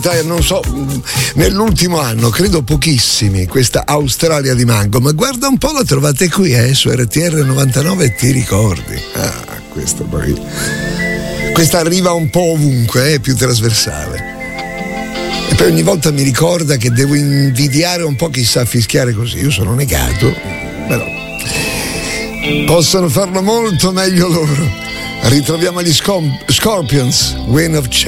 ascoltai, non so, nell'ultimo anno, credo pochissimi, questa Australia di Mango, ma guarda un po', la trovate qui su RTR 99 e ti ricordi. Questa arriva un po' ovunque, è più trasversale. E poi ogni volta mi ricorda che devo invidiare un po' chi sa fischiare così. Io sono negato, però possono farlo molto meglio loro. Ritroviamo gli Scorpions, Wind of Change.